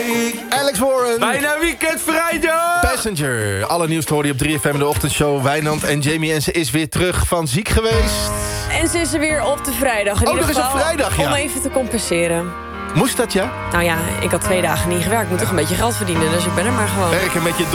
Alex Warren. Bijna weekend vrijdag. Passenger. Alle nieuws hoorde je op 3FM in de ochtendshow. Wijnand en Jamie en ze is weer terug van ziek geweest. En ze is er weer op de vrijdag. In Oh, ieder nog eens geval, op vrijdag, ja. Om even te compenseren. Moest dat, ja? Nou ja, ik had 2 dagen niet gewerkt. Ik moet toch een beetje geld verdienen. Dus ik ben er maar gewoon. Werken met je